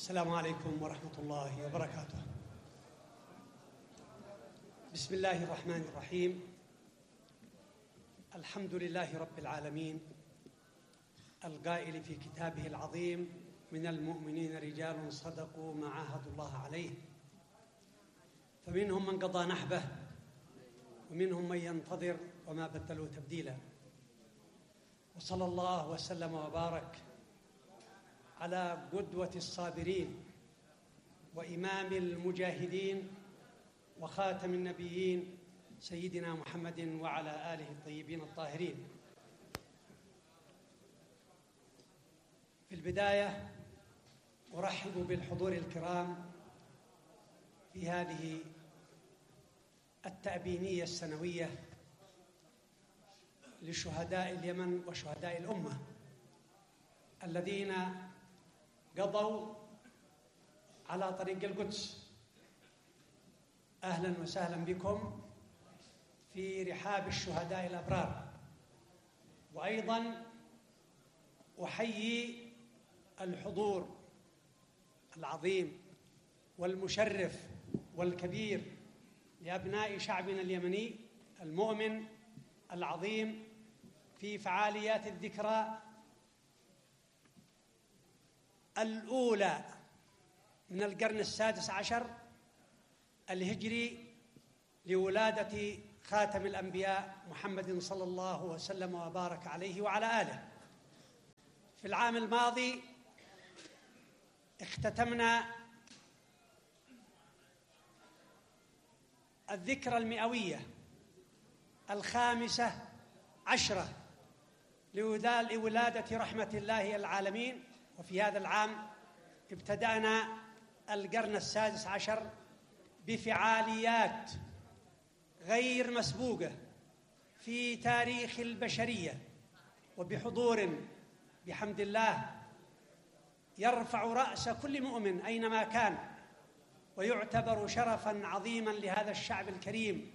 السلام عليكم ورحمة الله وبركاته. بسم الله الرحمن الرحيم. الحمد لله رب العالمين، القائل في كتابه العظيم: من المؤمنين رجال صدقوا ما عاهدوا الله عليه، فمنهم من قضى نحبه ومنهم من ينتظر وما بدلوا تبديلا. وصلى الله وسلم وبارك على قدوة الصابرين وإمام المجاهدين وخاتم النبيين سيدنا محمد وعلى آله الطيبين الطاهرين. في البداية أرحب بالحضور الكرام في هذه التأبينية السنوية لشهداء اليمن وشهداء الأمة الذين قضوا على طريق القدس. أهلا وسهلا بكم في رحاب الشهداء الأبرار. وأيضا أحيي الحضور العظيم والمشرف والكبير لأبناء شعبنا اليمني المؤمن العظيم في فعاليات الذكرى الأولى من القرن السادس عشر الهجري لولادة خاتم الأنبياء محمد صلى الله وسلم وبارك عليه وعلى آله. في العام الماضي اختتمنا الذكرى المئوية الخامسة عشرة لولادة رحمة الله العالمين، وفي هذا العام ابتدأنا القرن السادس عشر بفعاليات غير مسبوقة في تاريخ البشرية، وبحضور بحمد الله يرفع رأس كل مؤمن أينما كان، ويعتبر شرفاً عظيماً لهذا الشعب الكريم.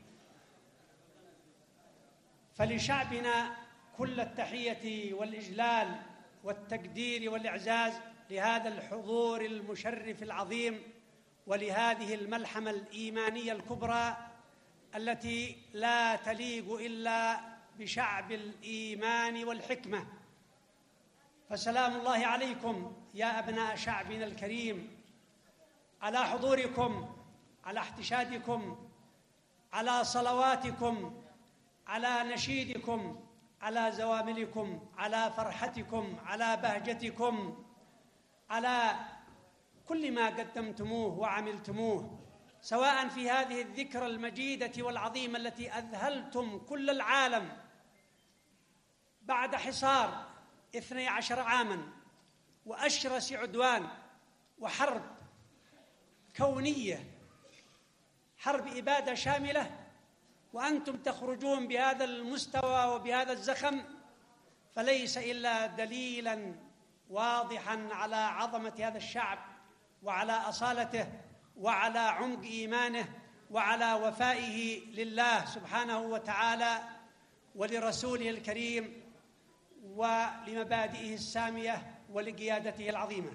فلشعبنا كل التحية والإجلال والتقدير والإعزاز لهذا الحضور المشرف العظيم ولهذه الملحمة الإيمانية الكبرى التي لا تليق إلا بشعب الإيمان والحكمة. فسلام الله عليكم يا أبناء شعبنا الكريم، على حضوركم، على احتشادكم، على صلواتكم، على نشيدكم، على زواملكم، على فرحتكم، على بهجتكم، على كل ما قدمتموه وعملتموه، سواء في هذه الذكرى المجيدة والعظيمة التي أذهلتم كل العالم بعد حصار 12 عاماً وأشرس عدوان وحرب كونية، حرب إبادة شاملة، وأنتم تخرجون بهذا المستوى وبهذا الزخم، فليس إلا دليلاً واضحاً على عظمة هذا الشعب وعلى أصالته وعلى عمق إيمانه وعلى وفائه لله سبحانه وتعالى ولرسوله الكريم ولمبادئه السامية ولقيادته العظيمة.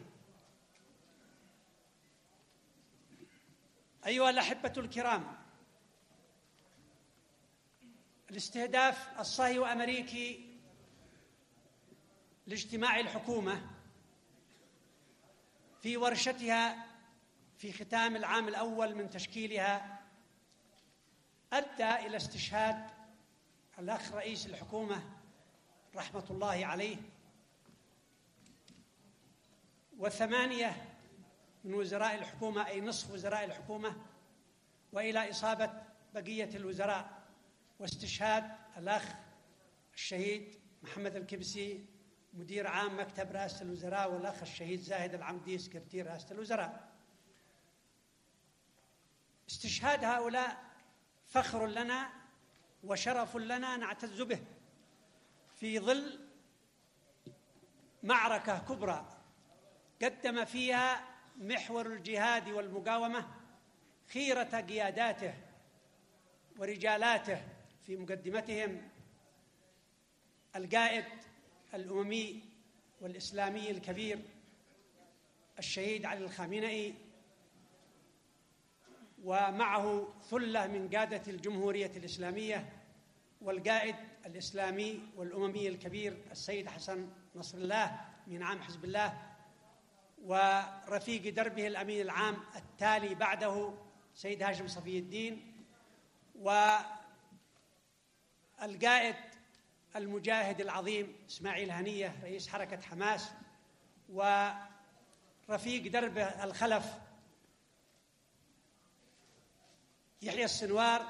أيها الأحبة الكرام، الاستهداف الصهيوني الأمريكي لاجتماع الحكومة في ورشتها في ختام العام الأول من تشكيلها أدى إلى استشهاد الأخ رئيس الحكومة رحمة الله عليه، وثمانية من وزراء الحكومة، أي نصف وزراء الحكومة، وإلى إصابة بقية الوزراء، واستشهاد الأخ الشهيد محمد الكبسي مدير عام مكتب رئاسة الوزراء، والأخ الشهيد زاهد العمدي سكرتير رئاسة الوزراء. استشهاد هؤلاء فخر لنا وشرف لنا نعتز به في ظل معركة كبرى قدم فيها محور الجهاد والمقاومة خيرة قياداته ورجالاته، في مقدمتهم القائد الأممي والإسلامي الكبير الشهيد علي الخامنئي، ومعه ثلة من قادة الجمهورية الإسلامية والقائد الإسلامي والأممي الكبير السيد حسن نصر الله من عام حزب الله، ورفيق دربه الأمين العام التالي بعده سيد هاشم صفي الدين، والقائد المجاهد العظيم إسماعيل هنية رئيس حركة حماس، ورفيق دربه الخلف يحيى السنوار،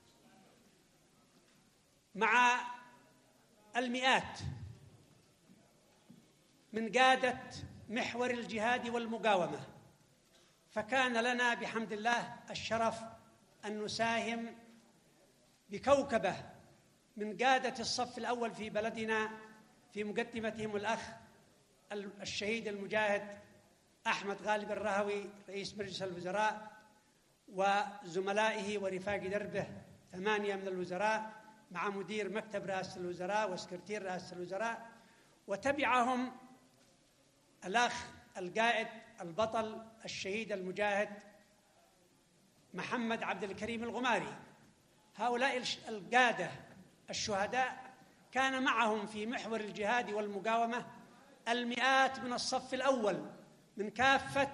مع المئات من قادة محور الجهاد والمقاومة. فكان لنا بحمد الله الشرف أن نساهم بكوكبة من قادة الصف الأول في بلدنا، في مقدمتهم الأخ الشهيد المجاهد أحمد غالب الرهوي رئيس مجلس الوزراء، وزملائه ورفاق دربه 8 من الوزراء، مع مدير مكتب رئاسة الوزراء وسكرتير رئاسة الوزراء، وتبعهم الأخ القائد البطل الشهيد المجاهد محمد عبد الكريم الغماري. هؤلاء القادة الشهداء كان معهم في محور الجهاد والمقاومة المئات من الصف الأول من كافة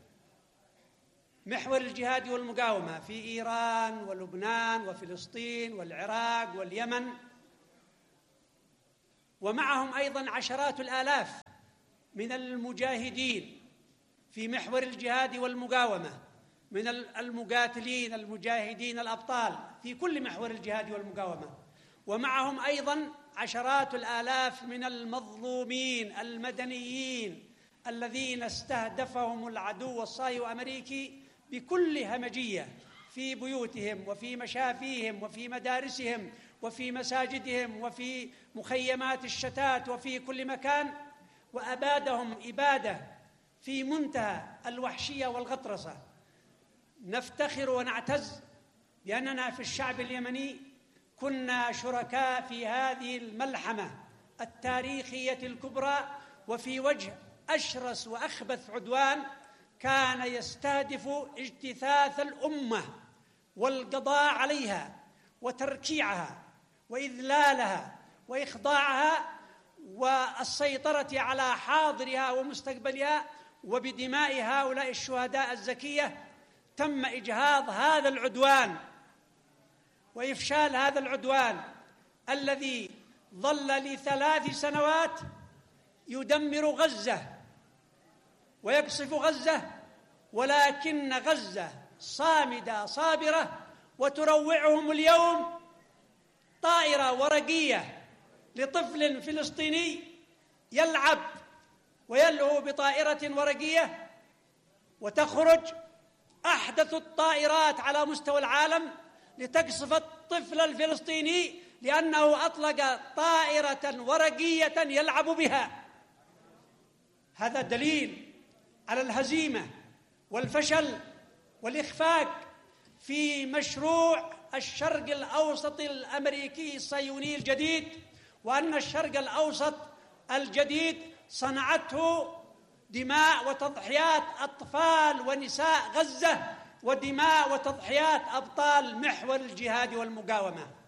محور الجهاد والمقاومة في إيران ولبنان وفلسطين والعراق واليمن، ومعهم أيضا عشرات الآلاف من المجاهدين في محور الجهاد والمقاومة، من المقاتلين المجاهدين الأبطال في كل محور الجهاد والمقاومة، ومعهم أيضا عشرات الآلاف من المظلومين المدنيين الذين استهدفهم العدو الصهيوني الأمريكي بكل همجية في بيوتهم وفي مشافيهم وفي مدارسهم وفي مساجدهم وفي مخيمات الشتات وفي كل مكان، وأبادهم إبادة في منتهى الوحشية والغطرسة. نفتخر ونعتز بأننا في الشعب اليمني كنا شركاء في هذه الملحمة التاريخية الكبرى، وفي وجه أشرس وأخبث عدوان كان يستهدف اجتثاث الأمة والقضاء عليها وتركيعها وإذلالها وإخضاعها والسيطرة على حاضرها ومستقبلها. وبدماء هؤلاء الشهداء الزكية تم إجهاض هذا العدوان وإفشال هذا العدوان الذي ظل ل3 سنوات يدمر غزة ويقصف غزة، ولكن غزة صامدة صابرة، وتروعهم اليوم طائرة ورقية لطفل فلسطيني يلعب ويلهو بطائرة ورقية، وتخرج أحدث الطائرات على مستوى العالم لتقصف الطفل الفلسطيني لأنه أطلق طائرة ورقية يلعب بها. هذا دليل على الهزيمة والفشل والإخفاق في مشروع الشرق الأوسط الأمريكي الصهيوني الجديد، وأن الشرق الأوسط الجديد صنعته دماء وتضحيات أطفال ونساء غزة ودماء وتضحيات أبطال محور الجهاد والمقاومة.